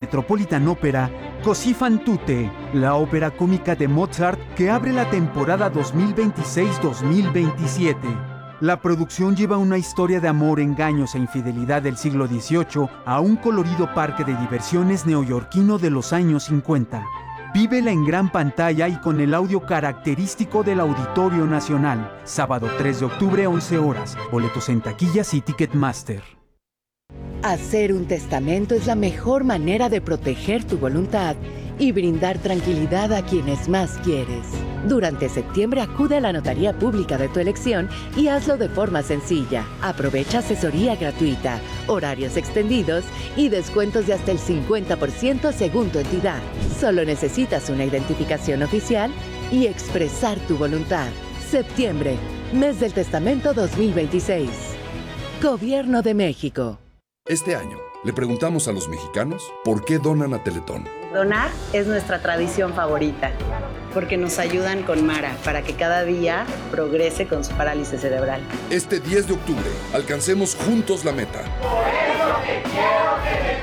Metropolitan Opera, Così fan tutte, la ópera cómica de Mozart que abre la temporada 2026-2027. La producción lleva una historia de amor, engaños e infidelidad del siglo XVIII a un colorido parque de diversiones neoyorquino de los años 50. Vívela en gran pantalla y con el audio característico del Auditorio Nacional. Sábado 3 de octubre, 11 horas. Boletos en taquillas y Ticketmaster. Hacer un testamento es la mejor manera de proteger tu voluntad y brindar tranquilidad a quienes más quieres. Durante septiembre acude a la notaría pública de tu elección y hazlo de forma sencilla. Aprovecha asesoría gratuita, horarios extendidos y descuentos de hasta el 50% según tu entidad. Solo necesitas una identificación oficial y expresar tu voluntad. Septiembre, mes del testamento 2026. Gobierno de México. Este año, le preguntamos a los mexicanos por qué donan a Teletón. Donar es nuestra tradición favorita, porque nos ayudan con Mara para que cada día progrese con su parálisis cerebral. Este 10 de octubre, alcancemos juntos la meta. Por eso te quiero,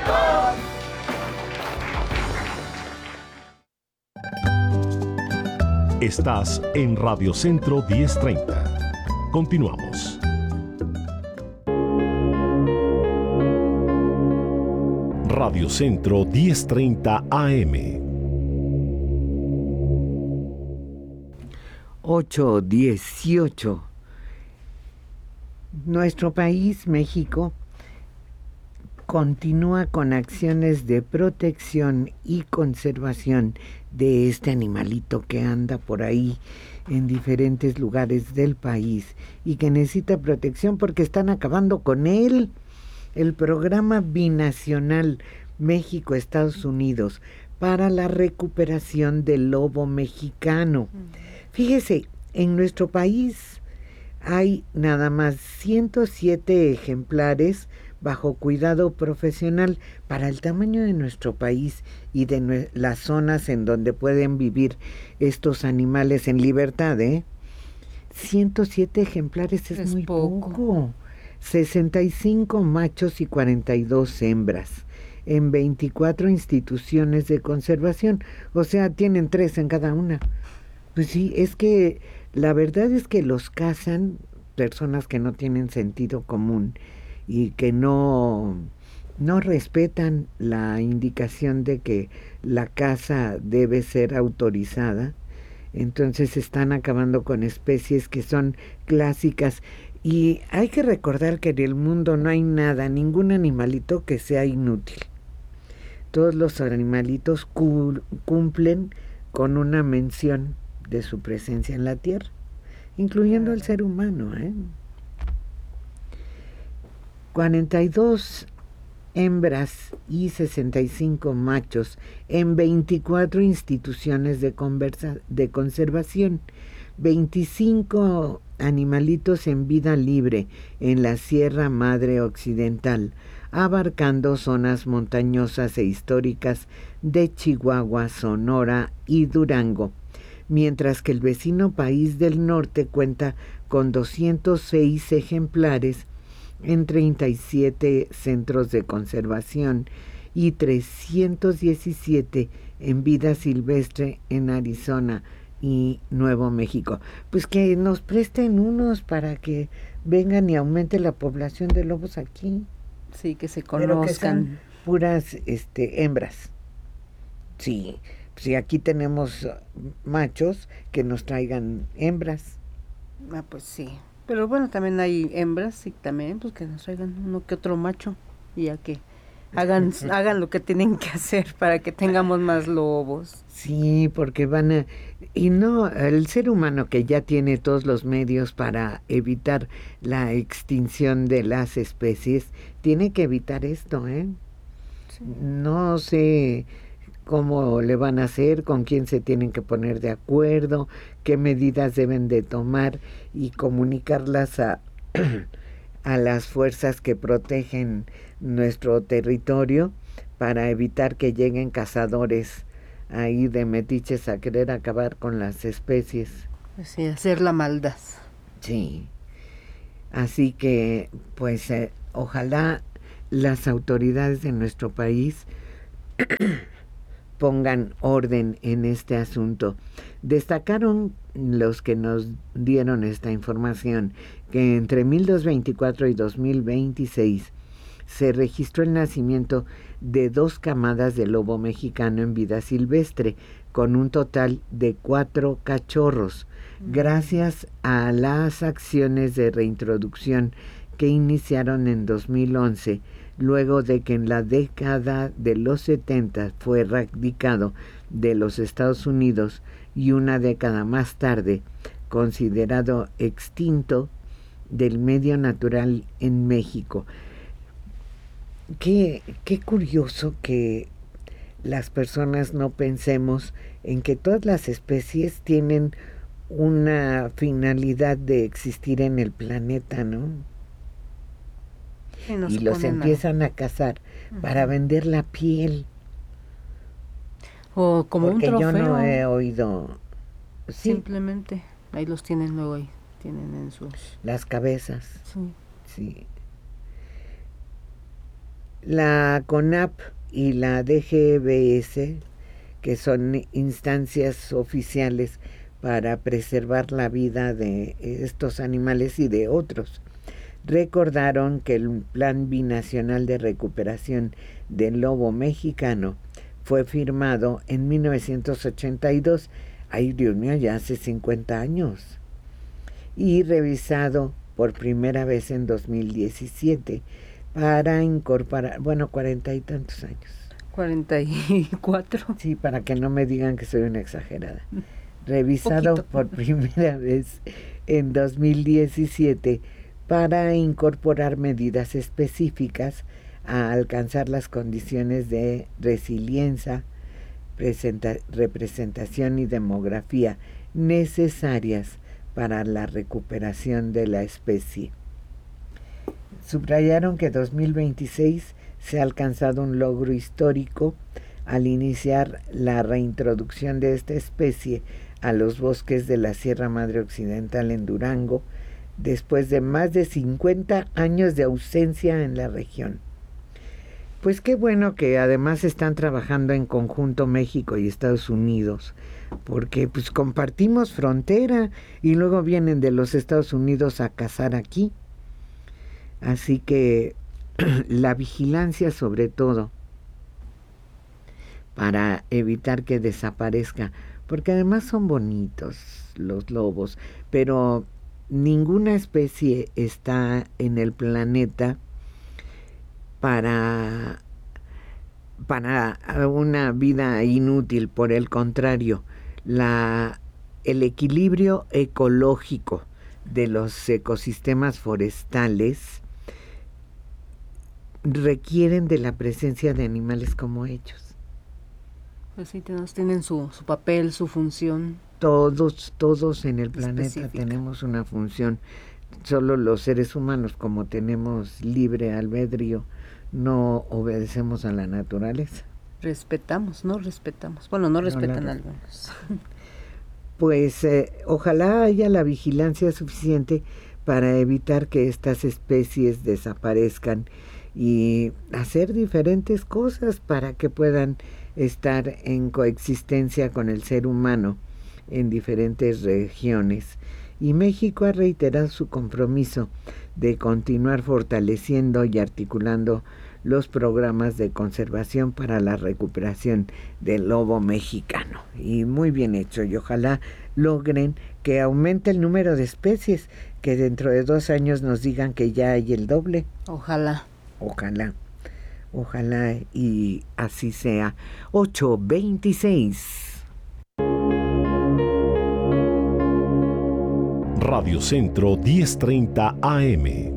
Teletón. Estás en Radio Centro 1030. Continuamos. Radio Centro 1030 AM. 8:18. Nuestro país, México, continúa con acciones de protección y conservación de este animalito que anda por ahí en diferentes lugares del país y que necesita protección porque están acabando con él. El programa binacional México-Estados Unidos para la recuperación del lobo mexicano. Fíjese, en nuestro país hay nada más 107 ejemplares bajo cuidado profesional para el tamaño de nuestro país y de las zonas en donde pueden vivir estos animales en libertad, 107 ejemplares es muy poco. 65 machos y 42 hembras en 24 instituciones de conservación, o sea, tienen 3 en cada una. Pues sí, es que la verdad es que los cazan personas que no tienen sentido común y que no respetan la indicación de que la caza debe ser autorizada. Entonces están acabando con especies que son clásicas. Y hay que recordar que en el mundo no hay nada, ningún animalito que sea inútil. Todos los animalitos cumplen con una mención de su presencia en la tierra, incluyendo al ser humano. 42 hembras y 65 machos en 24 instituciones de conservación, 25 animalitos en vida libre en la Sierra Madre Occidental, abarcando zonas montañosas e históricas de Chihuahua, Sonora y Durango, mientras que el vecino país del norte cuenta con 206 ejemplares en 37 centros de conservación y 317 en vida silvestre en Arizona y Nuevo México. Pues que nos presten unos para que vengan y aumente la población de lobos aquí. Sí, que se conozcan. Pero que sean puras hembras. Sí, si aquí tenemos machos, que nos traigan hembras. Ah, pues sí. Pero bueno, también hay hembras y también pues que nos traigan uno que otro macho y ya que hagan lo que tienen que hacer para que tengamos más lobos. Sí, porque y no, el ser humano que ya tiene todos los medios para evitar la extinción de las especies, tiene que evitar esto, Sí. No sé cómo le van a hacer, con quién se tienen que poner de acuerdo, qué medidas deben de tomar y comunicarlas a las fuerzas que protegen nuestro territorio para evitar que lleguen cazadores ahí de metiches a querer acabar con las especies. Sí, hacer la maldad. Sí. Así que, pues, ojalá las autoridades de nuestro país pongan orden en este asunto. Destacaron los que nos dieron esta información que entre 1224 y 2026 se registró el nacimiento de 2 camadas de lobo mexicano en vida silvestre, con un total de 4 cachorros, gracias a las acciones de reintroducción que iniciaron en 2011, luego de que en la década de los 70 fue erradicado de los Estados Unidos y una década más tarde considerado extinto del medio natural en México. Qué curioso que las personas no pensemos en que todas las especies tienen una finalidad de existir en el planeta, ¿no? Y los empiezan a cazar para vender la piel. O como porque un trofeo. Yo no he oído. Sí. Simplemente, ahí los tienen luego ahí, tienen en sus... Las cabezas. Sí. Sí. La CONAP y la DGBS, que son instancias oficiales para preservar la vida de estos animales y de otros, recordaron que el Plan Binacional de Recuperación del Lobo Mexicano fue firmado en 1982, ay Dios mío, ya hace 50 años, y revisado por primera vez en 2017 para incorporar, 40 y tantos años. 44. Sí, para que no me digan que soy una exagerada. Revisado por primera vez en 2017 para incorporar medidas específicas a alcanzar las condiciones de resiliencia, representación y demografía necesarias para la recuperación de la especie. Subrayaron que 2026 se ha alcanzado un logro histórico al iniciar la reintroducción de esta especie a los bosques de la Sierra Madre Occidental en Durango, después de más de 50 años de ausencia en la región. Pues qué bueno que además están trabajando en conjunto México y Estados Unidos, porque pues compartimos frontera y luego vienen de los Estados Unidos a cazar aquí. Así que la vigilancia sobre todo para evitar que desaparezca, porque además son bonitos los lobos, pero ninguna especie está en el planeta para una vida inútil. Por el contrario, el equilibrio ecológico de los ecosistemas forestales requieren de la presencia de animales como ellos. Pues sí, tienen su papel, su función. Todos en el planeta específica. tenemos una función. Solo los seres humanos, como tenemos libre albedrío, no obedecemos a la naturaleza. Respetamos. Bueno, no respetan algunos. Pues ojalá haya la vigilancia suficiente para evitar que estas especies desaparezcan y hacer diferentes cosas para que puedan estar en coexistencia con el ser humano en diferentes regiones. Y México ha reiterado su compromiso de continuar fortaleciendo y articulando los programas de conservación para la recuperación del lobo mexicano. Y muy bien hecho, y ojalá logren que aumente el número de especies, que dentro de 2 años nos digan que ya hay el doble. Ojalá y así sea. 8:26. Radio Centro 1030 AM.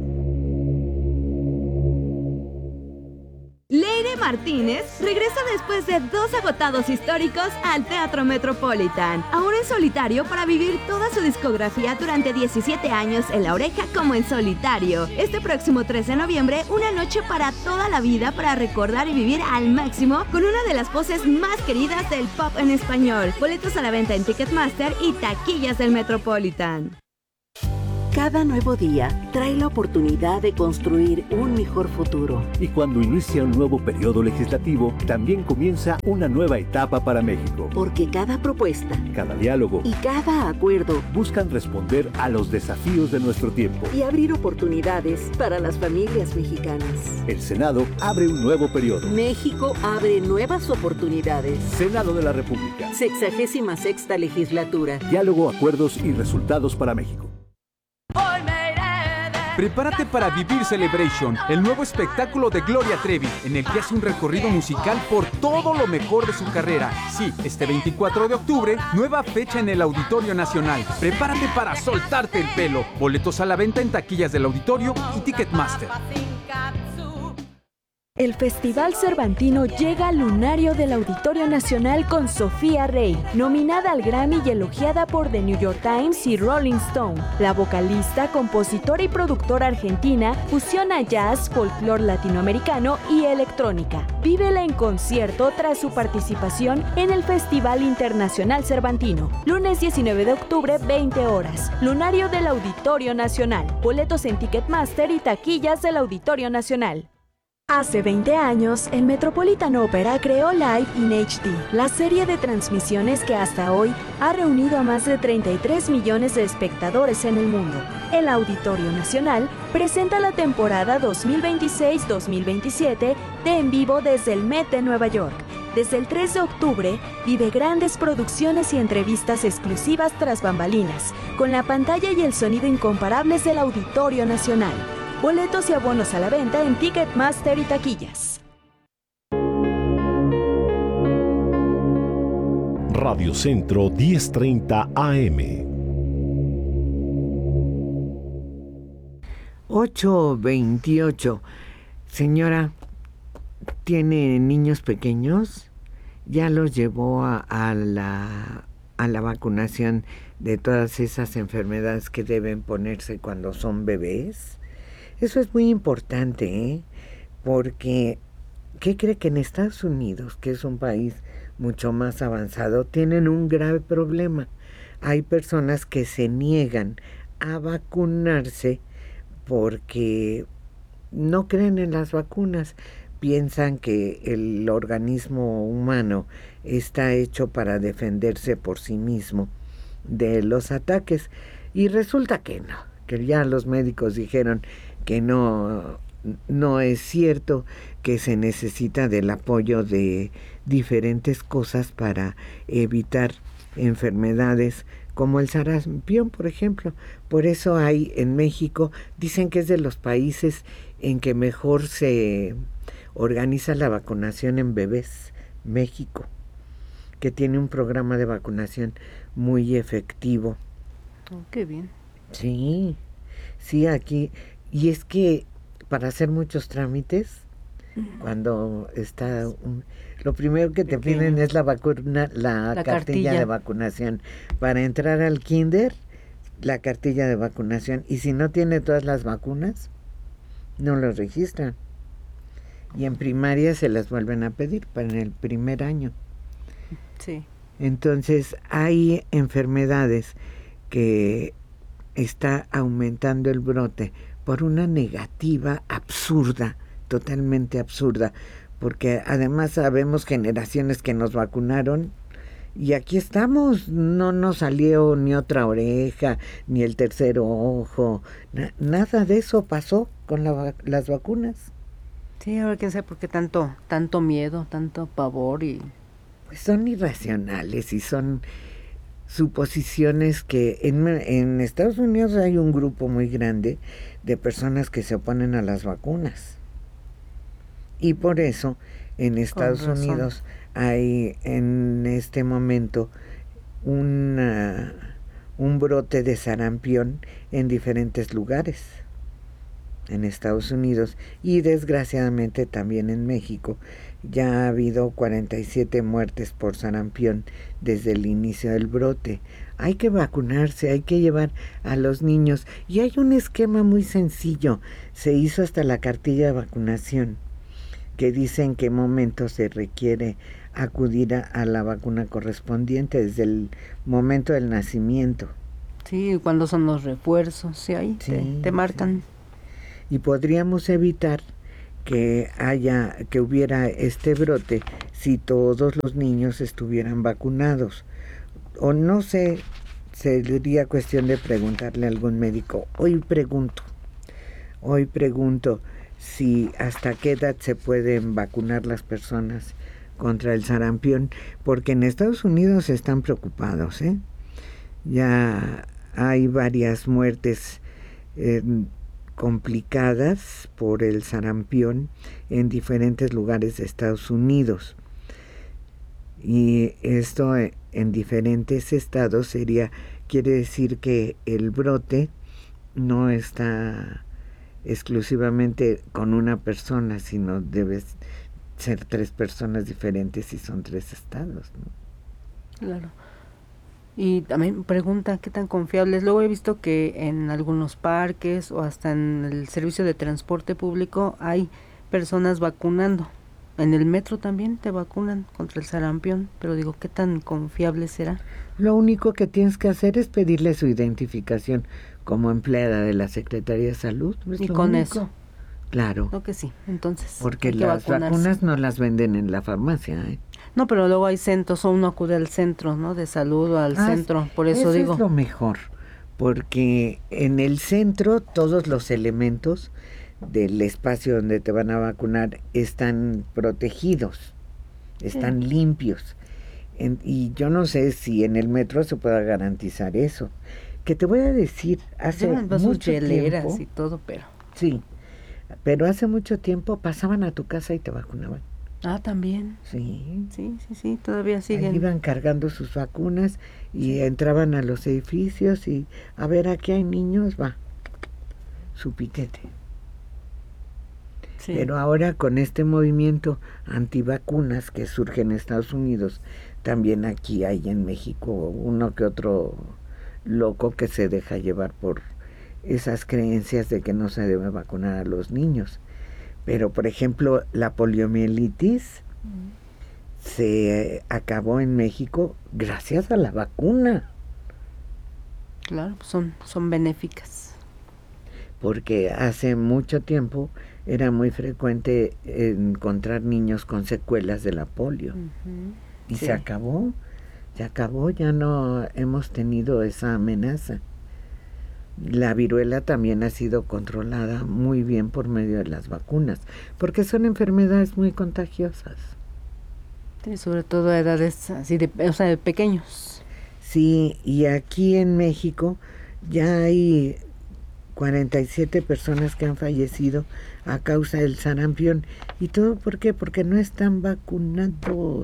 Leire Martínez regresa después de 2 agotados históricos al Teatro Metropolitan, ahora en solitario para vivir toda su discografía durante 17 años en La Oreja como en solitario. Este próximo 13 de noviembre, una noche para toda la vida para recordar y vivir al máximo con una de las voces más queridas del pop en español. Boletos a la venta en Ticketmaster y taquillas del Metropolitan. Cada nuevo día trae la oportunidad de construir un mejor futuro. Y cuando inicia un nuevo periodo legislativo, también comienza una nueva etapa para México. Porque cada propuesta, cada diálogo y cada acuerdo buscan responder a los desafíos de nuestro tiempo y abrir oportunidades para las familias mexicanas. El Senado abre un nuevo periodo. México abre nuevas oportunidades. Senado de la República. 66ª legislatura. Diálogo, acuerdos y resultados para México. Prepárate para vivir Celebration, el nuevo espectáculo de Gloria Trevi, en el que hace un recorrido musical por todo lo mejor de su carrera. Sí, este 24 de octubre, nueva fecha en el Auditorio Nacional. Prepárate para soltarte el pelo. Boletos a la venta en taquillas del Auditorio y Ticketmaster. El Festival Cervantino llega al lunario del Auditorio Nacional con Sofía Rey, nominada al Grammy y elogiada por The New York Times y Rolling Stone. La vocalista, compositora y productora argentina fusiona jazz, folclore latinoamericano y electrónica. Vívela en concierto tras su participación en el Festival Internacional Cervantino. Lunes 19 de octubre, 20 horas. Lunario del Auditorio Nacional. Boletos en Ticketmaster y taquillas del Auditorio Nacional. Hace 20 años, el Metropolitan Opera creó Live in HD, la serie de transmisiones que hasta hoy ha reunido a más de 33 millones de espectadores en el mundo. El Auditorio Nacional presenta la temporada 2026-2027 de En Vivo desde el Met de Nueva York. Desde el 3 de octubre, vive grandes producciones y entrevistas exclusivas tras bambalinas, con la pantalla y el sonido incomparables del Auditorio Nacional. Boletos y abonos a la venta en Ticketmaster y taquillas. Radio Centro 1030 AM. 8:28. Señora, ¿tiene niños pequeños? ¿Ya los llevó a la vacunación de todas esas enfermedades que deben ponerse cuando son bebés? Eso es muy importante, porque ¿qué cree? Que en Estados Unidos, que es un país mucho más avanzado, tienen un grave problema. Hay personas que se niegan a vacunarse porque no creen en las vacunas. Piensan que el organismo humano está hecho para defenderse por sí mismo de los ataques. Y resulta que no, que ya los médicos dijeron que no es cierto, que se necesita del apoyo de diferentes cosas para evitar enfermedades como el sarampión, por ejemplo. Por eso hay en México, dicen que es de los países en que mejor se organiza la vacunación en bebés, México, que tiene un programa de vacunación muy efectivo. Oh, qué bien. Sí, aquí. Y es que para hacer muchos trámites, cuando está lo primero que te piden es la cartilla de vacunación. Para entrar al kinder, la cartilla de vacunación. Y si no tiene todas las vacunas, no lo registran. Y en primaria se las vuelven a pedir para en el primer año. Sí. Entonces hay enfermedades que está aumentando el brote por una negativa absurda, totalmente absurda, porque además sabemos generaciones que nos vacunaron y aquí estamos, no nos salió ni otra oreja, ni el tercer ojo, nada de eso pasó con las vacunas. Sí, ahora quién sabe por qué tanto miedo, tanto pavor y... Pues son irracionales y son suposiciones que en Estados Unidos hay un grupo muy grande de personas que se oponen a las vacunas. Y por eso en Estados Unidos hay en este momento un brote de sarampión en diferentes lugares en Estados Unidos y desgraciadamente también en México. Ya ha habido 47 muertes por sarampión desde el inicio del brote. Hay que vacunarse, hay que llevar a los niños. Y hay un esquema muy sencillo. Se hizo hasta la cartilla de vacunación, que dice en qué momento se requiere acudir a la vacuna correspondiente desde el momento del nacimiento. Sí, cuando son los refuerzos, sí, ahí te marcan. Sí. Y podríamos evitar que hubiera este brote si todos los niños estuvieran vacunados. O no sé, sería cuestión de preguntarle a algún médico. Hoy pregunto si hasta qué edad se pueden vacunar las personas contra el sarampión, porque en Estados Unidos están preocupados, ¿eh? Ya hay varias muertes complicadas por el sarampión en diferentes lugares de Estados Unidos. Y esto en diferentes estados quiere decir que el brote no está exclusivamente con una persona, sino debe ser 3 personas diferentes y son 3 estados, ¿no? Claro. Y también pregunta qué tan confiables. Luego he visto que en algunos parques o hasta en el servicio de transporte público hay personas vacunando. En el metro también te vacunan contra el sarampión, pero digo, ¿qué tan confiable será? Lo único que tienes que hacer es pedirle su identificación como empleada de la Secretaría de Salud. Y con eso. Claro. Creo que sí, entonces. Porque las vacunas no las venden en la farmacia, ¿eh? No, pero luego hay centros, o uno acude al centro, ¿no? De salud o al centro, por eso digo. Eso es lo mejor, porque en el centro todos los elementos del espacio donde te van a vacunar están protegidos, están limpios. Y yo no sé si en el metro se pueda garantizar eso. Que te voy a decir, hace mucho tiempo y todo, pero sí, pero hace mucho tiempo pasaban a tu casa y te vacunaban. Ah, también. Sí, todavía siguen. Ahí iban cargando sus vacunas y entraban a los edificios y a ver, aquí hay niños, va, su piquete. Sí. Pero ahora con este movimiento antivacunas que surge en Estados Unidos, también aquí hay en México uno que otro loco que se deja llevar por esas creencias de que no se debe vacunar a los niños. Pero, por ejemplo, la poliomielitis se acabó en México gracias a la vacuna. Claro, son benéficas. Porque hace mucho tiempo era muy frecuente encontrar niños con secuelas de la polio. Y se acabó, ya no hemos tenido esa amenaza. La viruela también ha sido controlada muy bien por medio de las vacunas, porque son enfermedades muy contagiosas. Sí, sobre todo a edades así de pequeños. Sí, y aquí en México ya hay 47 personas que han fallecido a causa del sarampión. ¿Y todo por qué? Porque no están vacunados.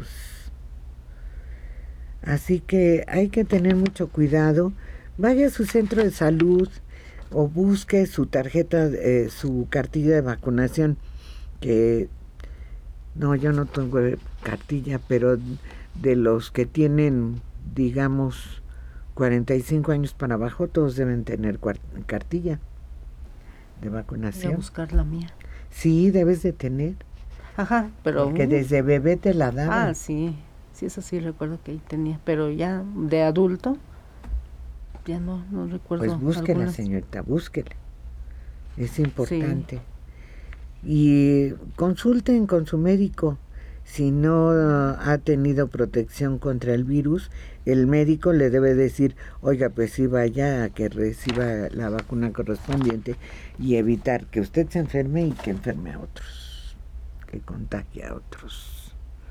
Así que hay que tener mucho cuidado. Vaya a su centro de salud o busque su tarjeta, su cartilla de vacunación, que no, yo no tengo cartilla, pero de los que tienen, digamos, 45 años para abajo, todos deben tener cartilla de vacunación. Voy a buscar la mía. Sí, debes de tener. Ajá, pero... Porque desde bebé te la daban. Ah, sí, eso sí recuerdo que ahí tenía, pero ya de adulto... Ya no recuerdo. Pues búsquela, señorita, búsquela. Es importante. Sí. Y consulten con su médico. Si no ha tenido protección contra el virus, el médico le debe decir, oiga, pues sí, vaya a que reciba la vacuna correspondiente y evitar que usted se enferme y que enferme a otros, que contagie a otros.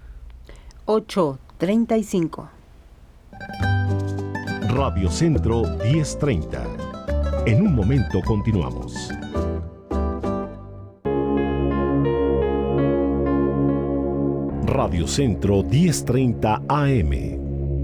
8:35. Radio Centro 1030. En un momento continuamos. Radio Centro 1030 AM.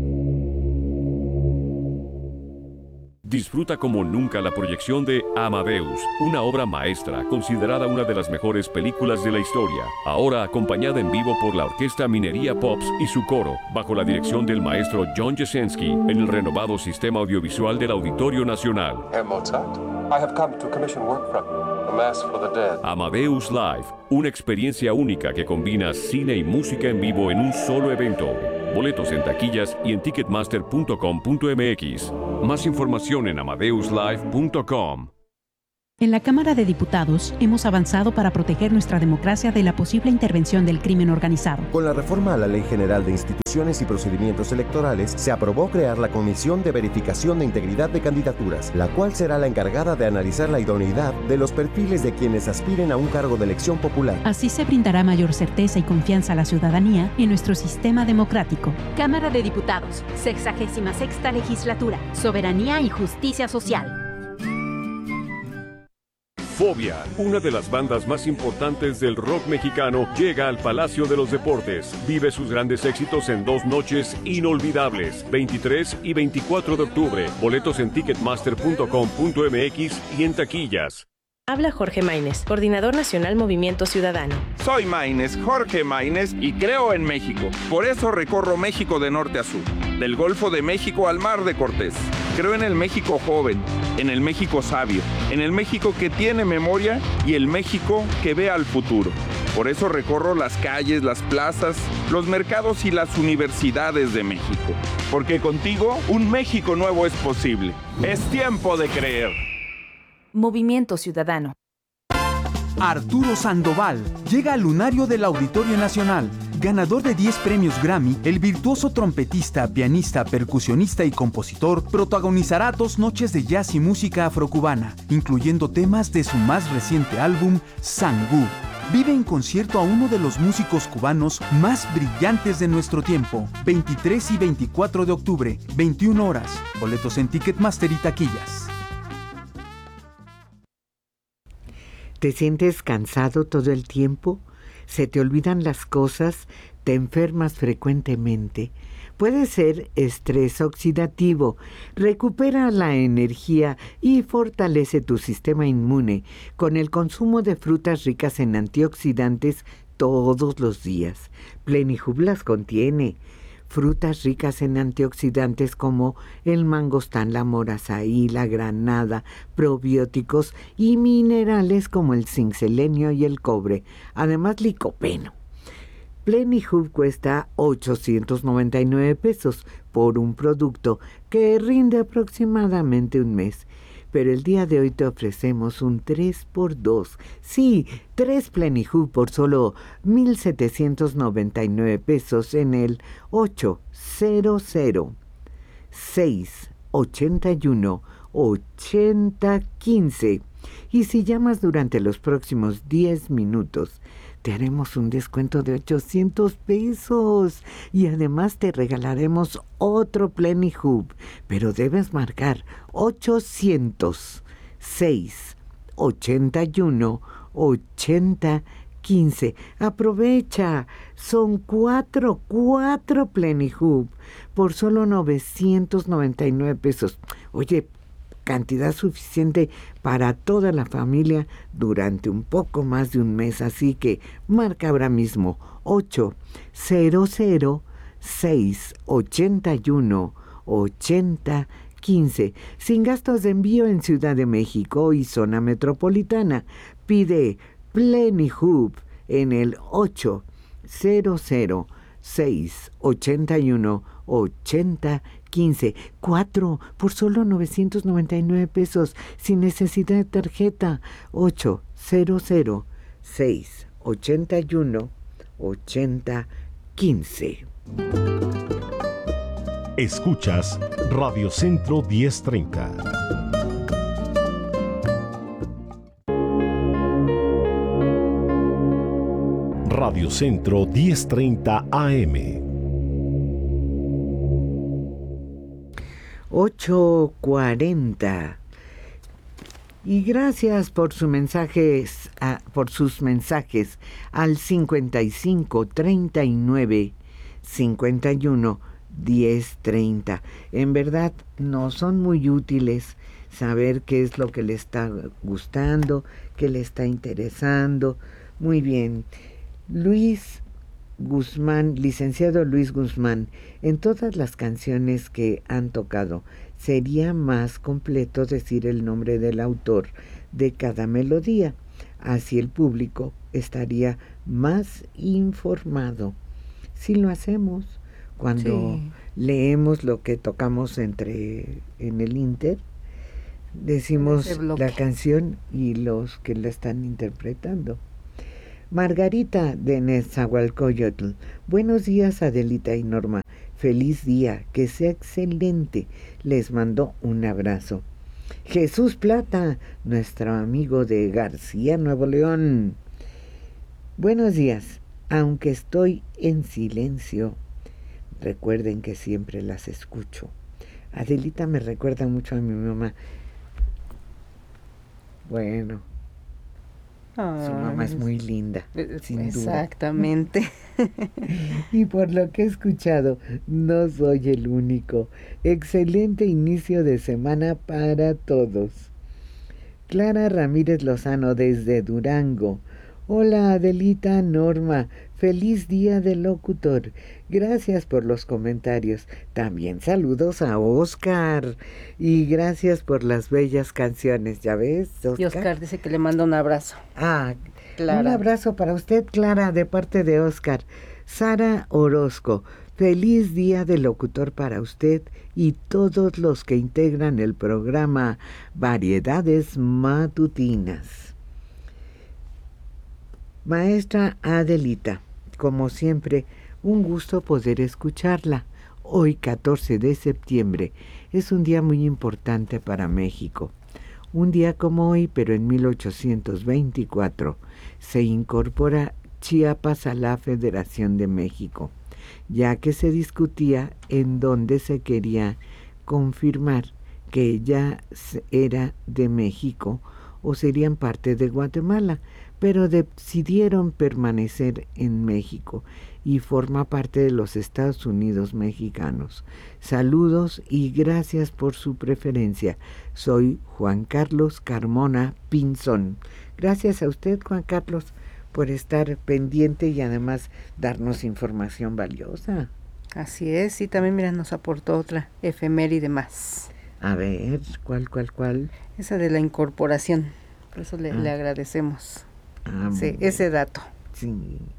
Disfruta como nunca la proyección de Amadeus, una obra maestra considerada una de las mejores películas de la historia, ahora acompañada en vivo por la Orquesta Minería Pops y su coro, bajo la dirección del maestro John Jasenski, en el renovado sistema audiovisual del Auditorio Nacional. Herr Mozart, I have come to commission work from you. Amadeus Live, una experiencia única que combina cine y música en vivo en un solo evento. Boletos en taquillas y en ticketmaster.com.mx. Más información en amadeuslive.com. En la Cámara de Diputados hemos avanzado para proteger nuestra democracia de la posible intervención del crimen organizado. Con la reforma a la Ley General de Instituciones y Procedimientos Electorales, se aprobó crear la Comisión de Verificación de Integridad de Candidaturas, la cual será la encargada de analizar la idoneidad de los perfiles de quienes aspiren a un cargo de elección popular. Así se brindará mayor certeza y confianza a la ciudadanía en nuestro sistema democrático. Cámara de Diputados, 66ª Legislatura, Soberanía y Justicia Social. Fobia, una de las bandas más importantes del rock mexicano, llega al Palacio de los Deportes. Vive sus grandes éxitos en 2 noches inolvidables, 23 y 24 de octubre. Boletos en ticketmaster.com.mx y en taquillas. Habla Jorge Maínez, Coordinador Nacional Movimiento Ciudadano. Soy Maínez, Jorge Maínez, y creo en México. Por eso recorro México de norte a sur, del Golfo de México al Mar de Cortés. Creo en el México joven, en el México sabio, en el México que tiene memoria y el México que ve al futuro. Por eso recorro las calles, las plazas, los mercados y las universidades de México. Porque contigo, un México nuevo es posible. Es tiempo de creer. Movimiento Ciudadano. Arturo Sandoval llega al lunario del Auditorio Nacional. Ganador de 10 premios Grammy, el virtuoso trompetista, pianista, percusionista y compositor protagonizará 2 noches de jazz y música afrocubana, incluyendo temas de su más reciente álbum, Sangú. Vive en concierto a uno de los músicos cubanos más brillantes de nuestro tiempo. 23 y 24 de octubre, 21 horas. Boletos en Ticketmaster y taquillas. ¿Te sientes cansado todo el tiempo? ¿Se te olvidan las cosas? ¿Te enfermas frecuentemente? Puede ser estrés oxidativo. Recupera la energía y fortalece tu sistema inmune con el consumo de frutas ricas en antioxidantes todos los días. Plenihub las contiene. Frutas ricas en antioxidantes como el mangostán, la morazaí, la granada, probióticos y minerales como el zinc, selenio y el cobre, además licopeno. Plenihub cuesta 899 pesos por un producto que rinde aproximadamente un mes. Pero el día de hoy te ofrecemos un 3x2. Sí, 3 Plenihub por solo 1,799 pesos en el 800-681-8015. Y si llamas durante los próximos 10 minutos, te haremos un descuento de 800 pesos y además te regalaremos otro Plenihub, pero debes marcar 800-681-8015. Aprovecha, son 4 Plenihub por solo 999 pesos. Oye, cantidad suficiente para toda la familia durante un poco más de un mes, así que marca ahora mismo 800-681-8015 sin gastos de envío en Ciudad de México y zona metropolitana. Pide Plenihub en el 800-681-8015. 4 por solo 999 pesos sin necesidad de tarjeta. 800-681-8015. Escuchas Radio Centro 1030. Radio Centro 1030 AM. 8:40. Y gracias por sus mensajes al 55 39 51 1030. En verdad no son muy útiles saber qué es lo que le está gustando, qué le está interesando. Muy bien. Luis Guzmán, licenciado Luis Guzmán, en todas las canciones que han tocado, sería más completo decir el nombre del autor de cada melodía. Así el público estaría más informado. Si lo hacemos cuando leemos lo que tocamos en el Inter, decimos la canción y los que la están interpretando. Margarita de Nezahualcóyotl. Buenos días, Adelita y Norma. Feliz día, que sea excelente. Les mando un abrazo. Jesús Plata, nuestro amigo de García, Nuevo León. Buenos días, aunque estoy en silencio, recuerden que siempre las escucho. Adelita me recuerda mucho a mi mamá. Bueno, su mamá es muy linda, sin duda. Exactamente. Y por lo que he escuchado, no soy el único. Excelente inicio de semana para todos. Clara Ramírez Lozano desde Durango. Hola Adelita, Norma, feliz día del locutor. Gracias por los comentarios. También saludos a Oscar. Y gracias por las bellas canciones, ¿ya ves, Oscar? Y Oscar dice que le manda un abrazo. Clara. Un abrazo para usted, Clara, de parte de Oscar. Sara Orozco, feliz día del locutor para usted y todos los que integran el programa Variedades Matutinas. Maestra Adelita, como siempre, un gusto poder escucharla. Hoy, 14 de septiembre, es un día muy importante para México. Un día como hoy, pero en 1824, se incorpora Chiapas a la Federación de México, ya que se discutía en dónde se quería confirmar que ya era de México o serían parte de Guatemala, pero decidieron permanecer en México y forma parte de los Estados Unidos mexicanos. Saludos y gracias por su preferencia. Soy Juan Carlos Carmona Pinzón. Gracias a usted, Juan Carlos, por estar pendiente y además darnos información valiosa. Así es, y también mira, nos aportó otra efeméride más. A ver, ¿cuál? Esa de la incorporación, por eso le agradecemos ese dato. Sí.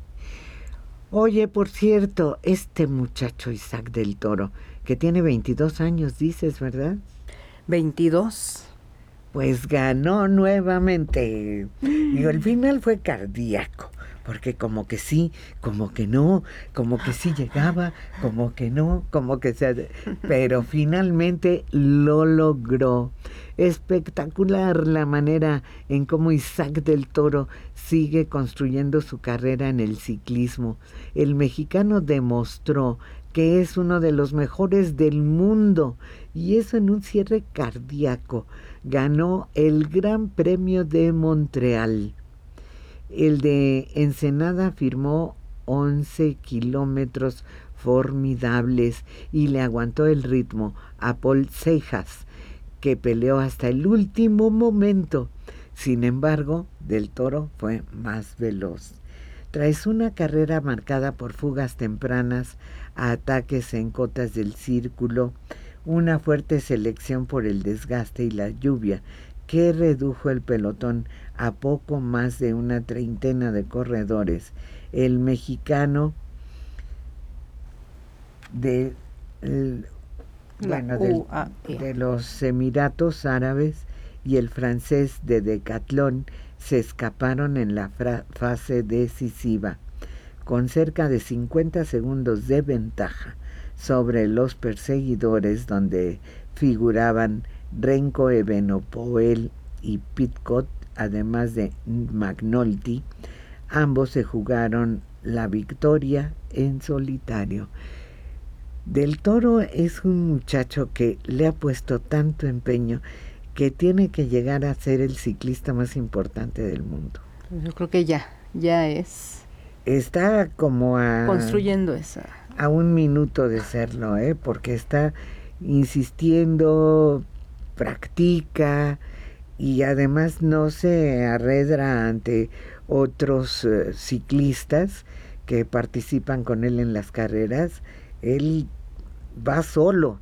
Oye, por cierto, este muchacho Isaac del Toro, que tiene 22 años, dices, ¿verdad? 22. Pues ganó nuevamente. Digo, el final fue cardíaco, porque como que sí, como que no, como que sí llegaba, como que no, como que se... Pero finalmente lo logró. Espectacular la manera en cómo Isaac del Toro sigue construyendo su carrera en el ciclismo. El mexicano demostró que es uno de los mejores del mundo, y eso en un cierre cardíaco. Ganó el Gran Premio de Montreal. El de Ensenada firmó 11 kilómetros formidables y le aguantó el ritmo a Paul Cejas, que peleó hasta el último momento. Sin embargo, Del Toro fue más veloz. Tras una carrera marcada por fugas tempranas, ataques en cotas del círculo, una fuerte selección por el desgaste y la lluvia, que redujo el pelotón a poco más de una treintena de corredores, el mexicano de los Emiratos Árabes y el francés de decatlón se escaparon en la fase decisiva, con cerca de 50 segundos de ventaja sobre los perseguidores, donde figuraban Renko Evenepoel y Pidcock, además de McNulty. Ambos se jugaron la victoria en solitario. Del Toro es un muchacho que le ha puesto tanto empeño que tiene que llegar a ser el ciclista más importante del mundo. Yo creo que ya es. Está como construyendo esa. A un minuto de serlo, porque está insistiendo, practica y además no se arredra ante otros ciclistas que participan con él en las carreras. Él va solo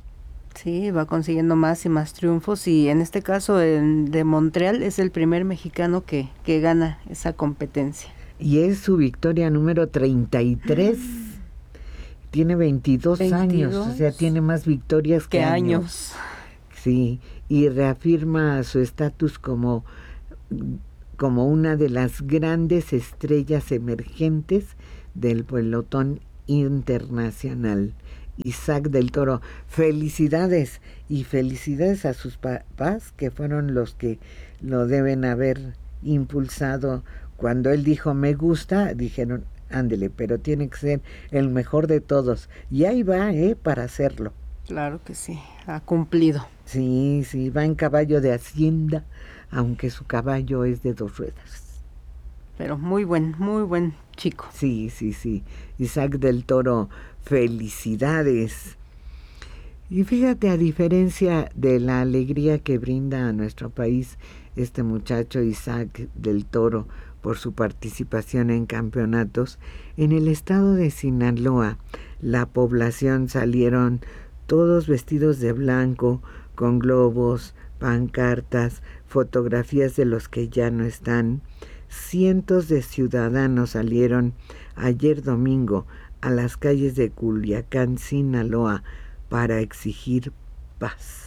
Sí, va consiguiendo más y más triunfos, y en este caso de Montreal es el primer mexicano que gana esa competencia. Y es su victoria número 33. Tiene 22 años, o sea, tiene más victorias que años. Sí, y reafirma su estatus como una de las grandes estrellas emergentes del pelotón internacional. Isaac del Toro, felicidades, y felicidades a sus papás, que fueron los que lo deben haber impulsado. Cuando él dijo me gusta, dijeron ándele, pero tiene que ser el mejor de todos, y ahí va, para hacerlo. Claro que sí, ha cumplido. Sí, va en caballo de hacienda, aunque su caballo es de 2 ruedas. Pero muy buen chico. Sí. Isaac del Toro, felicidades. Y fíjate, a diferencia de la alegría que brinda a nuestro país este muchacho Isaac del Toro por su participación en campeonatos, en el estado de Sinaloa la población salieron todos vestidos de blanco, con globos, pancartas, fotografías de los que ya no están. Cientos de ciudadanos salieron ayer domingo a las calles de Culiacán, Sinaloa, para exigir paz,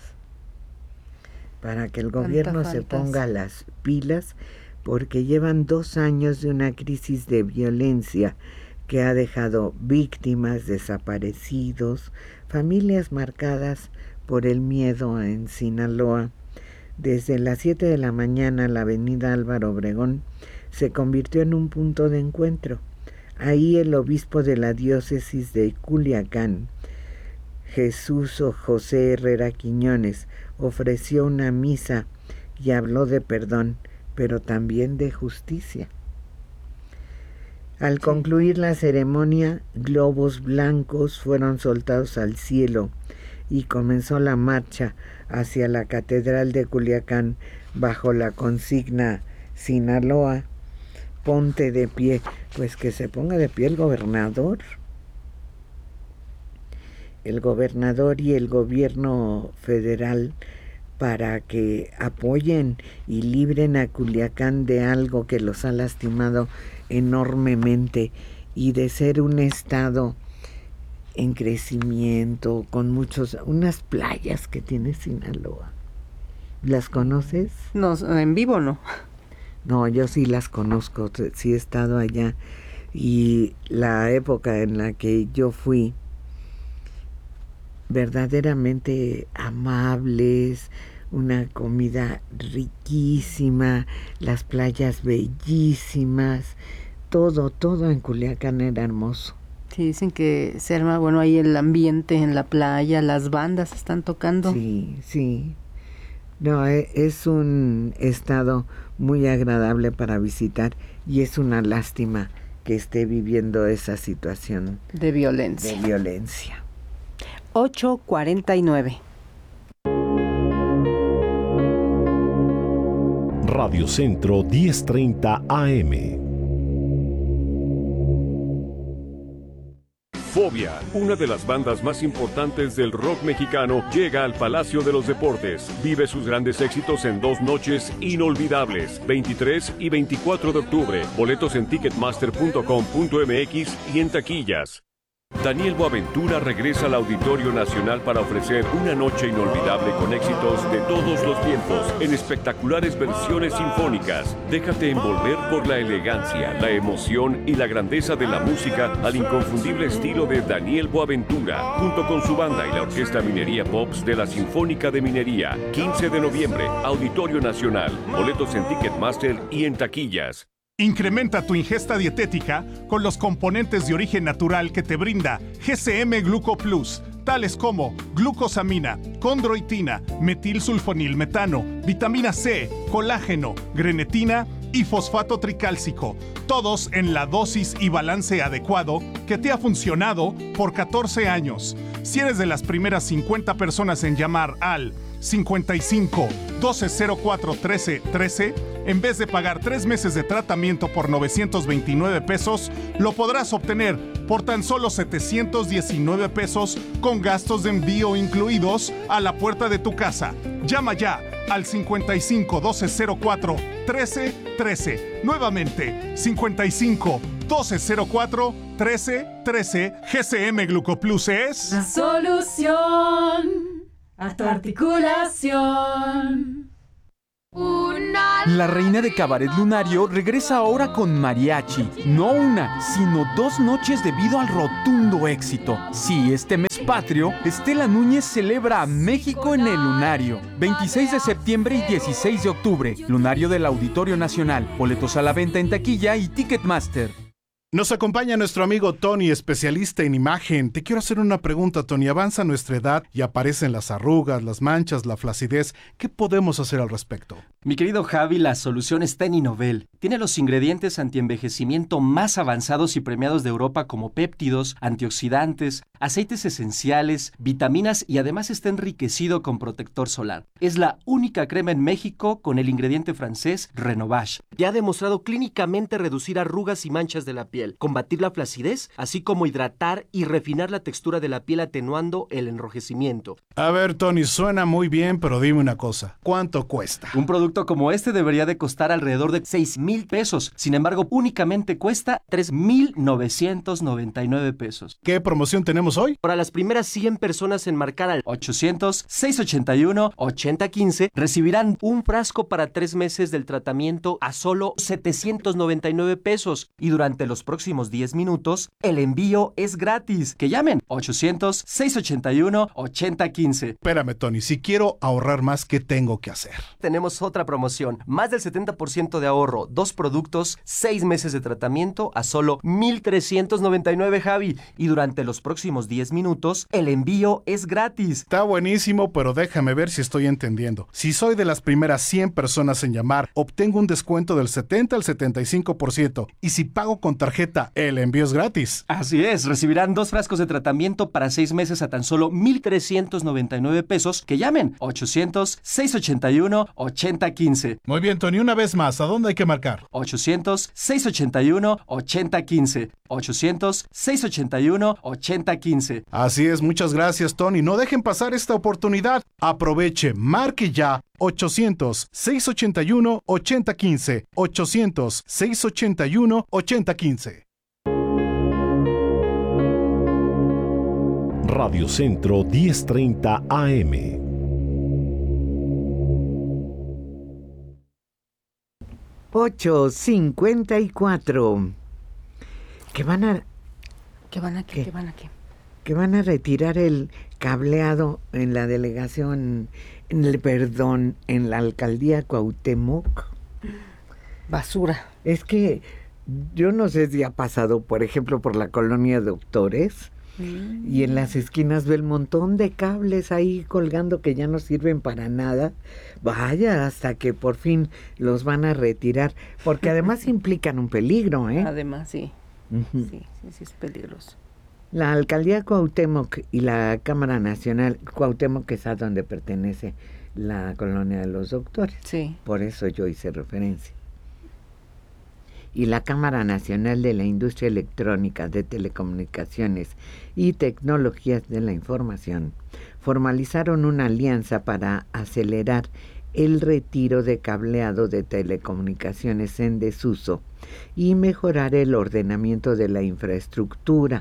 para que el gobierno se ponga las pilas, porque llevan 2 años de una crisis de violencia que ha dejado víctimas, desaparecidos, familias marcadas por el miedo en Sinaloa. Desde las 7 de la mañana la avenida Álvaro Obregón se convirtió en un punto de encuentro. Ahí el obispo de la diócesis de Culiacán, Jesús José Herrera Quiñones, ofreció una misa y habló de perdón, pero también de justicia. Al concluir la ceremonia, globos blancos fueron soltados al cielo y comenzó la marcha hacia la Catedral de Culiacán bajo la consigna Sinaloa, ponte de pie. Pues que se ponga de pie el gobernador. El gobernador y el gobierno federal, para que apoyen y libren a Culiacán de algo que los ha lastimado enormemente, y de ser un estado en crecimiento, con unas playas que tiene Sinaloa. ¿Las conoces? No, en vivo no. No, yo sí las conozco, sí he estado allá, y la época en la que yo fui, verdaderamente amables, una comida riquísima, las playas bellísimas, todo en Culiacán era hermoso. Sí, dicen que se arma ahí el ambiente en la playa, las bandas están tocando. Sí. No, es un estado muy agradable para visitar, y es una lástima que esté viviendo esa situación de violencia. 8:49. Radio Centro 1030 AM. Fobia, una de las bandas más importantes del rock mexicano, llega al Palacio de los Deportes. Vive sus grandes éxitos en 2 noches inolvidables, 23 y 24 de octubre. Boletos en ticketmaster.com.mx y en taquillas. Daniel Boaventura regresa al Auditorio Nacional para ofrecer una noche inolvidable con éxitos de todos los tiempos en espectaculares versiones sinfónicas. Déjate envolver por la elegancia, la emoción y la grandeza de la música al inconfundible estilo de Daniel Boaventura, junto con su banda y la Orquesta Minería Pops de la Sinfónica de Minería. 15 de noviembre, Auditorio Nacional. Boletos en Ticketmaster y en taquillas. Incrementa tu ingesta dietética con los componentes de origen natural que te brinda GCM Gluco Plus, tales como glucosamina, condroitina, metilsulfonilmetano, vitamina C, colágeno, grenetina y fosfato tricálcico, todos en la dosis y balance adecuado que te ha funcionado por 14 años. Si eres de las primeras 50 personas en llamar al 55 1204 13 13, en vez de pagar 3 meses de tratamiento por 929 pesos, lo podrás obtener por tan solo 719 pesos con gastos de envío incluidos a la puerta de tu casa. Llama ya al 55 1204 1313. Nuevamente, 55 1204 1313. GCM Glucoplus es la solución a tu articulación. La reina de Cabaret Lunario regresa ahora con mariachi. No una, sino 2 noches debido al rotundo éxito. Sí, este mes patrio, Estela Núñez celebra a México en el Lunario. 26 de septiembre y 16 de octubre. Lunario del Auditorio Nacional. Boletos a la venta en taquilla y Ticketmaster. Nos acompaña nuestro amigo Tony, especialista en imagen. Te quiero hacer una pregunta, Tony. Avanza nuestra edad y aparecen las arrugas, las manchas, la flacidez. ¿Qué podemos hacer al respecto? Mi querido Javi, la solución está en Inovel. Tiene los ingredientes antienvejecimiento más avanzados y premiados de Europa como péptidos, antioxidantes, aceites esenciales, vitaminas y además está enriquecido con protector solar. Es la única crema en México con el ingrediente francés Renovage. Ya ha demostrado clínicamente reducir arrugas y manchas de la piel, combatir la flacidez, así como hidratar y refinar la textura de la piel atenuando el enrojecimiento. A ver, Tony, suena muy bien, pero dime una cosa. ¿Cuánto cuesta? Un producto como este debería de costar alrededor de 6,000 pesos. Sin embargo, únicamente cuesta 3,999 pesos. ¿Qué promoción tenemos hoy? Para las primeras 100 personas en marcar al 800-681-8015 recibirán un frasco para 3 meses del tratamiento a solo 799 pesos. Y durante los próximos 10 minutos, el envío es gratis. Que llamen 800-681-8015. Espérame, Tony, si quiero ahorrar más, ¿qué tengo que hacer? Tenemos otra promoción. Más del 70% de ahorro. 2 productos, 6 meses de tratamiento a solo 1,399, Javi. Y durante los próximos 10 minutos, el envío es gratis. Está buenísimo, pero déjame ver si estoy entendiendo. Si soy de las primeras 100 personas en llamar, obtengo un descuento del 70 al 75%. Y si pago con tarjeta, el envío es gratis. Así es, recibirán 2 frascos de tratamiento para 6 meses a tan solo 1,399 pesos. Que llamen 800-681-8015. Muy bien, Tony, una vez más, ¿a dónde hay que marcar? 800-681-8015. 800-681-8015. Así es, muchas gracias, Tony. No dejen pasar esta oportunidad. Aproveche, marque ya. 800-681-8015. 800-681-8015. Radio Centro 1030 AM. $8.54. Que van a retirar el cableado en la delegación, en la alcaldía Cuauhtémoc. Basura. Es que yo no sé si ha pasado, por ejemplo, por la colonia Doctores, y en las esquinas ve el montón de cables ahí colgando que ya no sirven para nada. Vaya, hasta que por fin los van a retirar, porque además implican un peligro, ¿eh? Además, sí. Uh-huh. Sí, es peligroso. La alcaldía Cuauhtémoc y la Cámara Nacional, Cuauhtémoc es a donde pertenece la colonia de los Doctores. Sí. Por eso yo hice referencia. Y la Cámara Nacional de la Industria Electrónica, de Telecomunicaciones y Tecnologías de la Información formalizaron una alianza para acelerar el retiro de cableado de telecomunicaciones en desuso y mejorar el ordenamiento de la infraestructura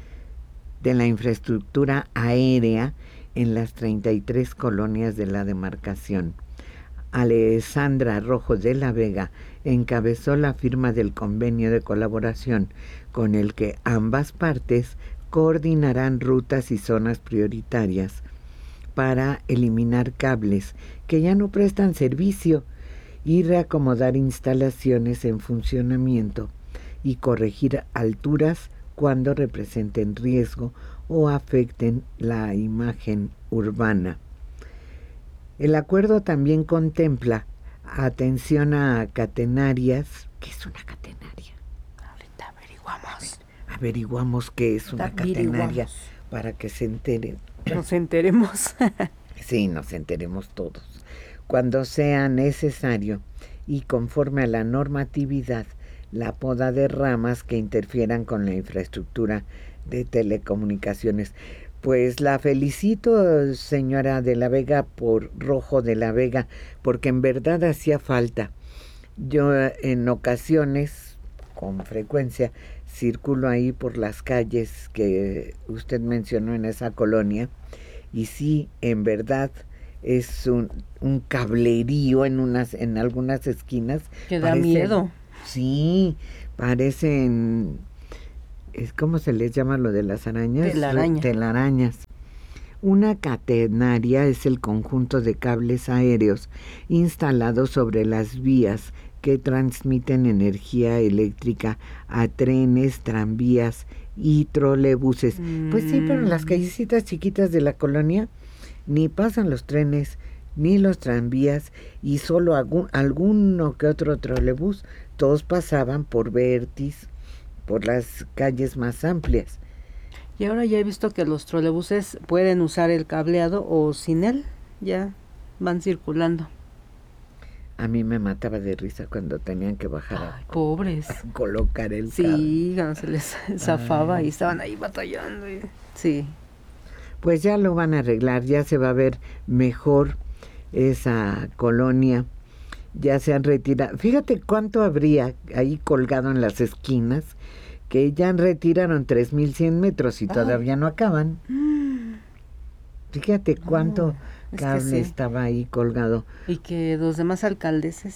aérea en las 33 colonias de la demarcación. Alessandra Rojo de la Vega encabezó la firma del convenio de colaboración con el que ambas partes coordinarán rutas y zonas prioritarias para eliminar cables que ya no prestan servicio y reacomodar instalaciones en funcionamiento y corregir alturas cuando representen riesgo o afecten la imagen urbana. El acuerdo también contempla atención a catenarias. ¿Qué es una catenaria? Ahorita averiguamos. Averiguamos qué es una catenaria para que se enteren. Nos enteremos. Sí, nos enteremos todos. Cuando sea necesario y conforme a la normatividad, la poda de ramas que interfieran con la infraestructura de telecomunicaciones. Pues la felicito, señora de la Vega, por Rojo de la Vega, porque en verdad hacía falta. Yo en ocasiones, con frecuencia, circulo ahí por las calles que usted mencionó en esa colonia, y sí, en verdad es un cablerío en algunas esquinas. Que da miedo. Sí, parecen... ¿Cómo se les llama lo de las arañas? Telarañas. Una catenaria es el conjunto de cables aéreos instalados sobre las vías que transmiten energía eléctrica a trenes, tranvías y trolebuses. Pues sí, pero en las callecitas chiquitas de la colonia ni pasan los trenes ni los tranvías, y solo alguno que otro trolebús. Todos pasaban por Vértiz, por las calles más amplias. Y ahora ya he visto que los trolebuses pueden usar el cableado o sin él, ya van circulando. A mí me mataba de risa cuando tenían que bajar pobres. A colocar el cable. Sí, cuando se les zafaba y estaban ahí batallando. Sí. Pues ya lo van a arreglar, ya se va a ver mejor esa colonia. Ya se han retirado. Fíjate cuánto habría ahí colgado en las esquinas, que ya retiraron 3,100 metros y todavía no acaban. Fíjate cuánto cable estaba ahí colgado. Y que los demás alcaldes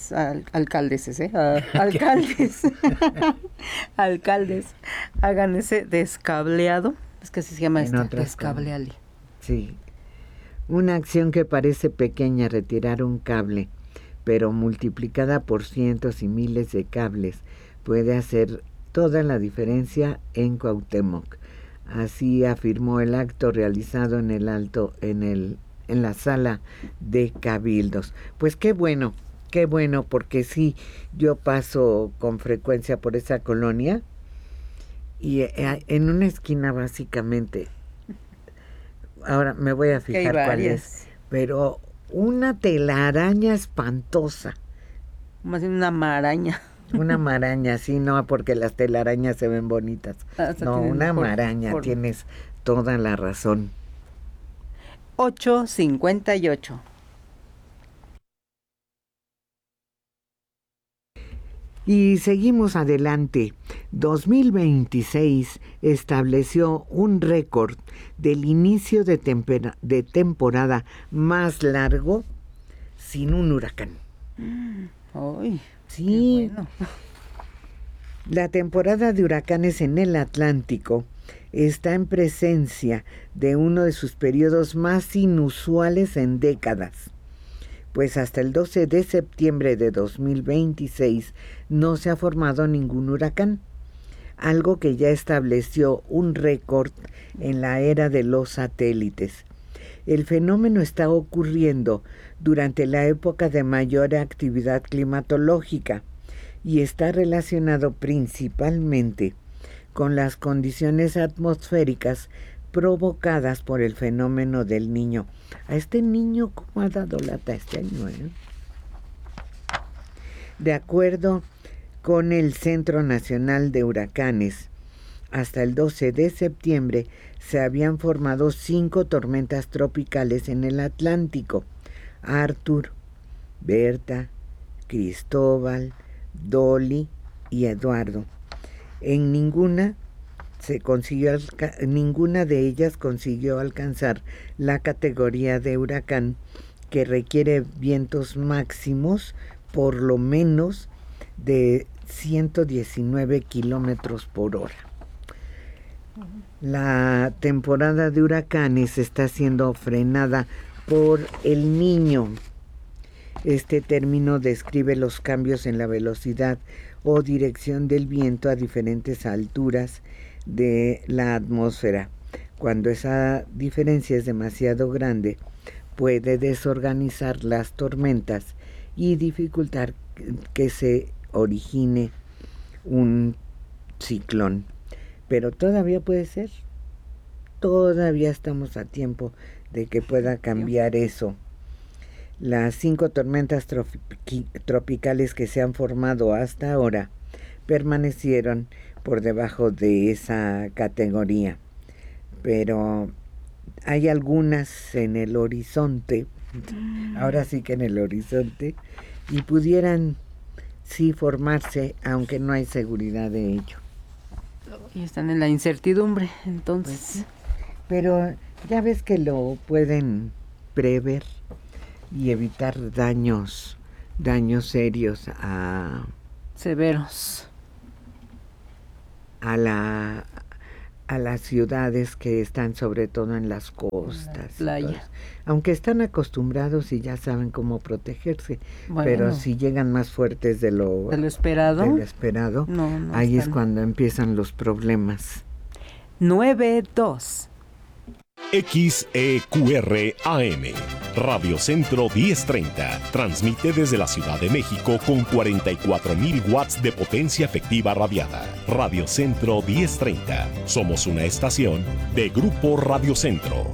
hagan ese descableado. Es que así se llama descableale. Sí. Una acción que parece pequeña, retirar un cable, pero multiplicada por cientos y miles de cables, puede hacer toda la diferencia en Cuauhtémoc. Así afirmó el acto realizado en la sala de cabildos. Pues qué bueno, porque sí, yo paso con frecuencia por esa colonia y en una esquina básicamente, ahora me voy a fijar cuál es, pero una telaraña espantosa. Más bien una maraña. Una maraña, sí, no, porque las telarañas se ven bonitas. No, una maraña, tienes toda la razón. 8:58. Y seguimos adelante. 2026 estableció un récord del inicio de temporada más largo sin un huracán. ¡Ay! Sí. Bueno. La temporada de huracanes en el Atlántico está en presencia de uno de sus periodos más inusuales en décadas, pues hasta el 12 de septiembre de 2026 no se ha formado ningún huracán, algo que ya estableció un récord en la era de los satélites. El fenómeno está ocurriendo durante la época de mayor actividad climatológica y está relacionado principalmente con las condiciones atmosféricas provocadas por el fenómeno del Niño. A este niño, ¿cómo ha dado lata este año? De acuerdo con el Centro Nacional de Huracanes, hasta el 12 de septiembre se habían formado 5 tormentas tropicales en el Atlántico: Arthur, Berta, Cristóbal, Dolly y Eduardo. En ninguna de ellas consiguió alcanzar la categoría de huracán, que requiere vientos máximos por lo menos de 119 kilómetros por hora. La temporada de huracanes está siendo frenada por el Niño. Este término describe los cambios en la velocidad o dirección del viento a diferentes alturas de la atmósfera. Cuando esa diferencia es demasiado grande, puede desorganizar las tormentas y dificultar que se origine un ciclón. Pero todavía puede ser. Todavía estamos a tiempo de que pueda cambiar eso. Las 5 tormentas tropicales que se han formado hasta ahora permanecieron por debajo de esa categoría. Pero hay algunas en el horizonte, ahora sí que en el horizonte, y pudieran sí formarse, aunque no hay seguridad de ello. Y están en la incertidumbre, entonces. Pues, pero ya ves que lo pueden prever y evitar daños serios severos a las ciudades que están sobre todo en las costas, playa. Aunque están acostumbrados y ya saben cómo protegerse, bueno, pero si llegan más fuertes de lo esperado, no ahí es cuando empiezan los problemas. 9-2 XEQR AM, Radio Centro 1030, transmite desde la Ciudad de México con 44.000 watts de potencia efectiva radiada. Radio Centro 1030, somos una estación de Grupo Radio Centro.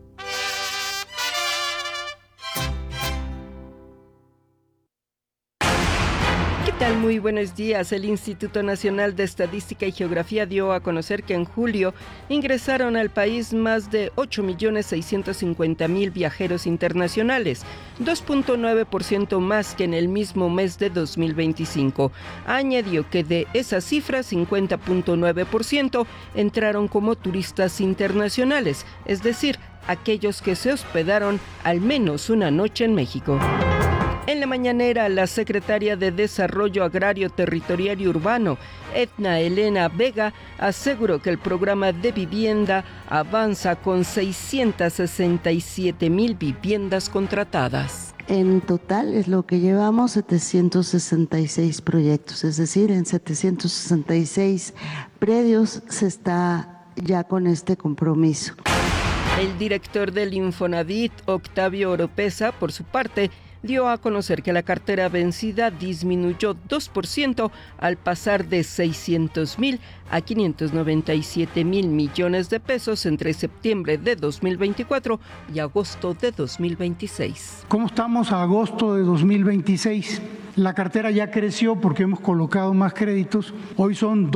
Muy buenos días. El Instituto Nacional de Estadística y Geografía dio a conocer que en julio ingresaron al país más de 8.650.000 viajeros internacionales, 2.9% más que en el mismo mes de 2025. Añadió que de esa cifra, 50.9% entraron como turistas internacionales, es decir, aquellos que se hospedaron al menos una noche en México. En la mañanera, la secretaria de Desarrollo Agrario, Territorial y Urbano, Edna Elena Vega, aseguró que el programa de vivienda avanza con 667,000 viviendas contratadas. En total es lo que llevamos, 766 proyectos, es decir, en 766 predios se está ya con este compromiso. El director del Infonavit, Octavio Oropesa, por su parte, dio a conocer que la cartera vencida disminuyó 2% al pasar de 600,000 a 597,000 millones de pesos entre septiembre de 2024 y agosto de 2026. ¿Cómo estamos a agosto de 2026? La cartera ya creció porque hemos colocado más créditos. Hoy son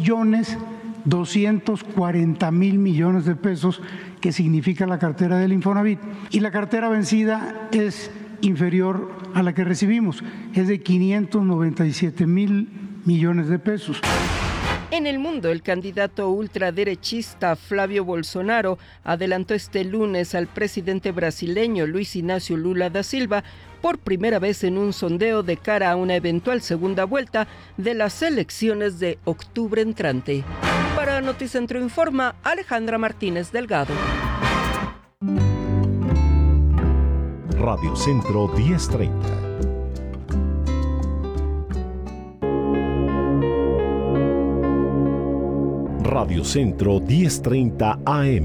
2,240,000 millones de pesos, que significa la cartera del Infonavit. Y la cartera vencida es inferior a la que recibimos, es de 597,000 millones de pesos. En el mundo, el candidato ultraderechista Flavio Bolsonaro adelantó este lunes al presidente brasileño Luis Inácio Lula da Silva por primera vez en un sondeo de cara a una eventual segunda vuelta de las elecciones de octubre entrante. Para Noticentro Informa, Alejandra Martínez Delgado. Radio Centro 1030. Radio Centro 1030 AM.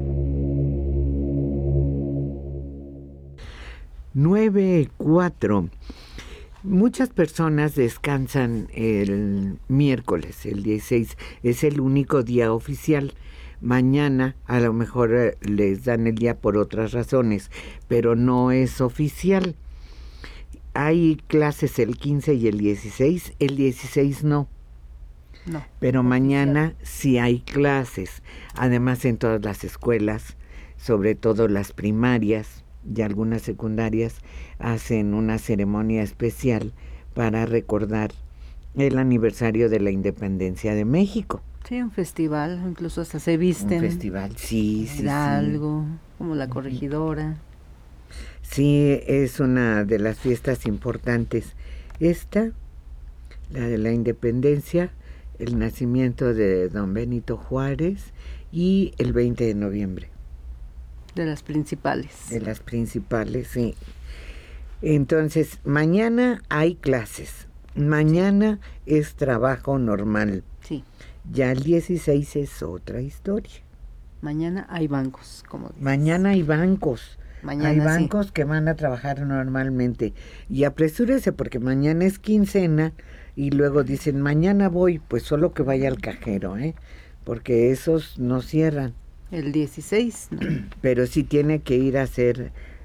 9:04. Muchas personas descansan el miércoles, el 16, es el único día oficial. Mañana a lo mejor les dan el día por otras razones, pero no es oficial. Hay clases el 15 y el 16, el 16 no. Pero mañana sí hay clases, además en todas las escuelas, sobre todo las primarias y algunas secundarias, hacen una ceremonia especial para recordar el aniversario de la independencia de México. Sí, un festival, incluso hasta se visten. Un festival, sí. Algo, como la Corregidora. Sí, es una de las fiestas importantes. Esta, la de la independencia, el nacimiento de don Benito Juárez y el 20 de noviembre. De las principales. De las principales, sí. Entonces, mañana hay clases. Mañana es trabajo normal. Sí. Ya el 16 es otra historia. Mañana hay bancos, como dices. Mañana hay bancos. Mañana hay bancos sí, que van a trabajar normalmente. Y apresúrese porque mañana es quincena y luego dicen, mañana voy, pues solo que vaya al cajero, porque esos no cierran. El 16, ¿no? Pero sí tiene que ir a hacer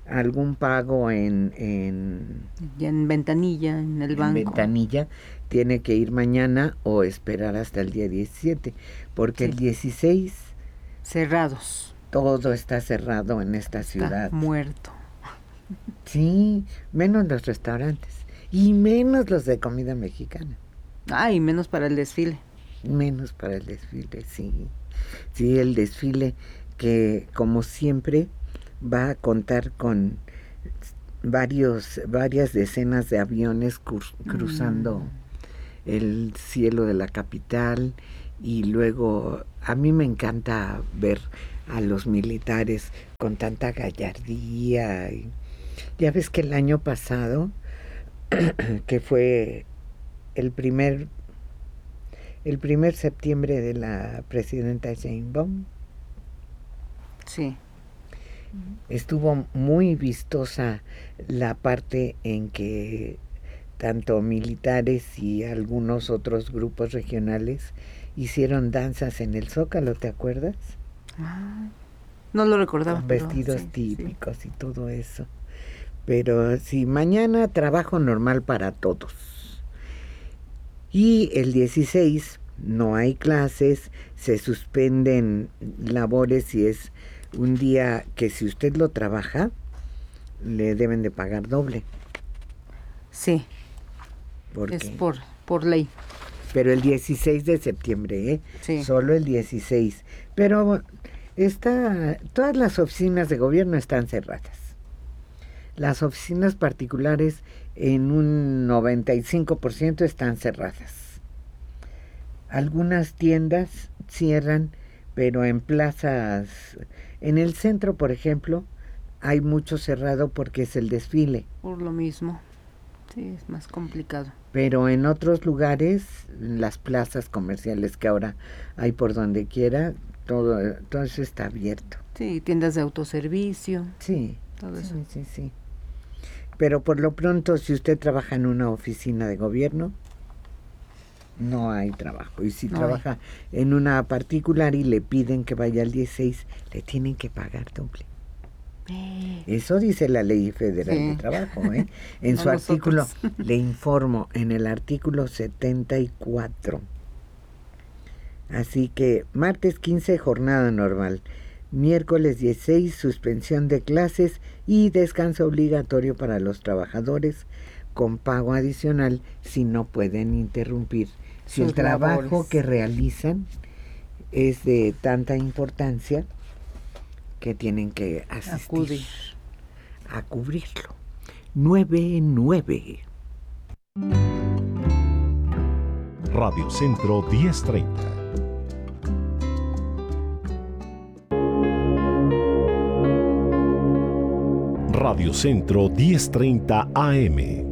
algún pago en ventanilla, en el banco. En ventanilla, tiene que ir mañana o esperar hasta el día 17, porque el 16... cerrados. Todo está cerrado en esta ciudad. Está muerto. Sí, menos los restaurantes y menos los de comida mexicana. Y menos para el desfile. Menos para el desfile, sí. Sí, el desfile que, como siempre, va a contar con varias decenas de aviones cruzando el cielo de la capital, y luego a mí me encanta ver a los militares con tanta gallardía. Y ya ves que el año pasado, que fue el primer septiembre de la presidenta Sheinbaum, sí, estuvo muy vistosa la parte en que tanto militares y algunos otros grupos regionales hicieron danzas en el Zócalo, ¿te acuerdas? No lo recordaba. Con vestidos típicos y todo eso. Pero sí, mañana trabajo normal para todos. Y el 16 no hay clases, se suspenden labores si es un día que, si usted lo trabaja, le deben de pagar doble. Sí. Es por ley. Pero el 16 de septiembre, Sí. Solo el 16. Pero todas las oficinas de gobierno están cerradas. Las oficinas particulares en un 95% están cerradas. Algunas tiendas cierran, pero en plazas, en el centro, por ejemplo, hay mucho cerrado porque es el desfile. Por lo mismo. Sí, es más complicado. Pero en otros lugares, en las plazas comerciales que ahora hay por donde quiera, todo eso está abierto. Sí, tiendas de autoservicio. Sí, todo eso. Sí. Pero por lo pronto, si usted trabaja en una oficina de gobierno, no hay trabajo. Y si trabaja en una particular y le piden que vaya al 16, le tienen que pagar doble. Eso dice la Ley Federal de Trabajo, En su artículo, le informo, en el artículo 74. Así que martes 15, jornada normal. Miércoles 16, suspensión de clases y descanso obligatorio para los trabajadores, con pago adicional si no pueden interrumpir. Si el trabajo que realizan es de tanta importancia que tienen que asistir a cubrirlo. 9:09. Radio Centro 1030. Radio Centro 1030 AM.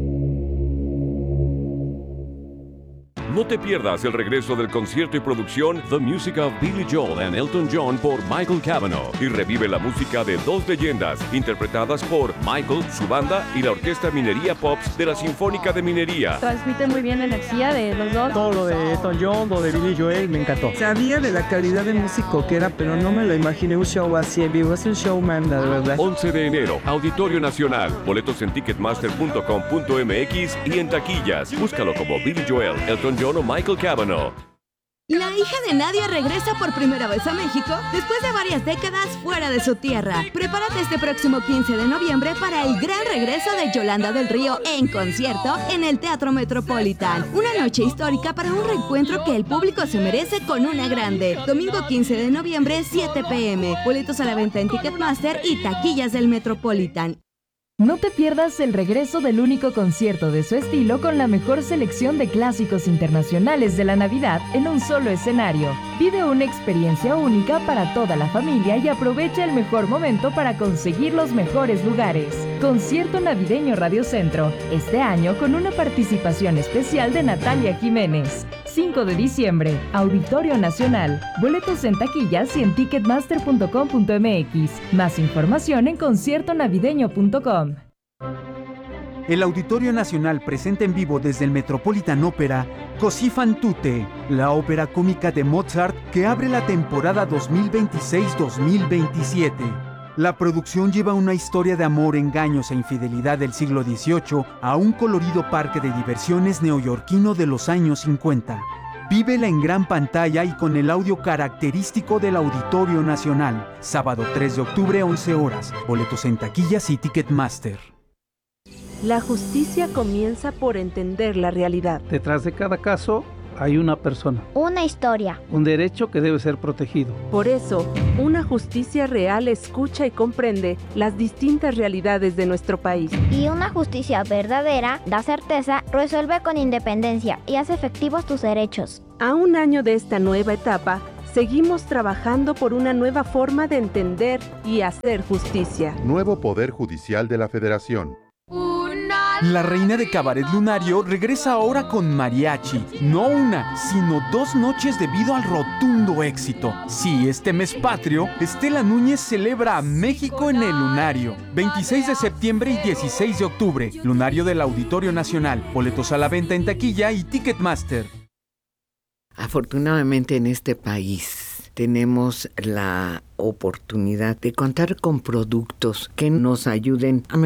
No te pierdas el regreso del concierto y producción The Music of Billy Joel and Elton John por Michael Cavanaugh, y revive la música de dos leyendas interpretadas por Michael, su banda y la Orquesta Minería Pops de la Sinfónica de Minería. Transmite muy bien la energía de los dos. Todo lo de Elton John, lo de Billy Joel, me encantó. Sabía de la calidad de músico que era, pero no me lo imaginé un show así en vivo. Es un showman, de verdad. 11 de enero, Auditorio Nacional. Boletos en ticketmaster.com.mx y en taquillas. Búscalo como Billy Joel, Elton John o Michael Cavanaugh. La hija de Nadia regresa por primera vez a México después de varias décadas fuera de su tierra. Prepárate este próximo 15 de noviembre para el gran regreso de Yolanda del Río en concierto en el Teatro Metropolitan. Una noche histórica para un reencuentro que el público se merece con una grande. Domingo 15 de noviembre, 7 p.m. Boletos a la venta en Ticketmaster y taquillas del Metropolitan. No te pierdas el regreso del único concierto de su estilo con la mejor selección de clásicos internacionales de la Navidad en un solo escenario. Vive una experiencia única para toda la familia y aprovecha el mejor momento para conseguir los mejores lugares. Concierto navideño Radio Centro, este año con una participación especial de Natalia Jiménez. 5 de diciembre, Auditorio Nacional. Boletos en taquillas y en ticketmaster.com.mx. Más información en conciertonavideño.com. El Auditorio Nacional presenta en vivo desde el Metropolitan Opera Così fan tutte, la ópera cómica de Mozart que abre la temporada 2026-2027. La producción lleva una historia de amor, engaños e infidelidad del siglo XVIII a un colorido parque de diversiones neoyorquino de los años 50. Vívela en gran pantalla y con el audio característico del Auditorio Nacional. Sábado 3 de octubre, 11 horas. Boletos en taquillas y Ticketmaster. La justicia comienza por entender la realidad. Detrás de cada caso hay una persona, una historia, un derecho que debe ser protegido. Por eso, una justicia real escucha y comprende las distintas realidades de nuestro país. Y una justicia verdadera da certeza, resuelve con independencia y hace efectivos tus derechos. A un año de esta nueva etapa, seguimos trabajando por una nueva forma de entender y hacer justicia. Nuevo Poder Judicial de la Federación. La reina de Cabaret Lunario regresa ahora con mariachi. No una, sino 2 noches debido al rotundo éxito. Sí, este mes patrio, Estela Núñez celebra a México en el Lunario. 26 de septiembre y 16 de octubre. Lunario del Auditorio Nacional. Boletos a la venta en taquilla y Ticketmaster. Afortunadamente en este país tenemos la oportunidad de contar con productos que nos ayuden a